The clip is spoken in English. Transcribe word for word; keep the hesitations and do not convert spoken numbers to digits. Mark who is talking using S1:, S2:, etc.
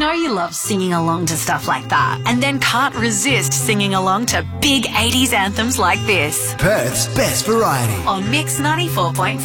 S1: know you love singing along to stuff like that and then can't resist singing along to big eighties anthems like this.
S2: Perth's best variety.
S1: On Mix ninety-four point five.